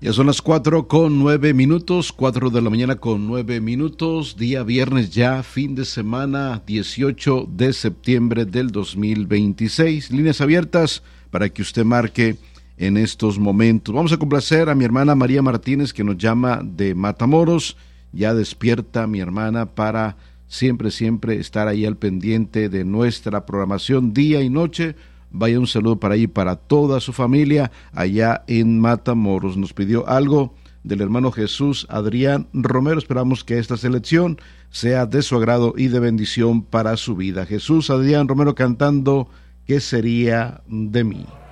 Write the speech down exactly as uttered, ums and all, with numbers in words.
Ya son las cuatro con nueve minutos, cuatro de la mañana con nueve minutos, día viernes ya, fin de semana, dieciocho de septiembre del dos mil veintiséis. Líneas abiertas para que usted marque en estos momentos. Vamos a complacer a mi hermana María Martínez, que nos llama de Matamoros. Ya despierta mi hermana para siempre, siempre estar ahí al pendiente de nuestra programación día y noche. Vaya un saludo para ahí, para toda su familia allá en Matamoros. Nos pidió algo del hermano Jesús Adrián Romero. Esperamos que esta selección sea de su agrado y de bendición para su vida. Jesús Adrián Romero cantando ¿Qué sería de mí?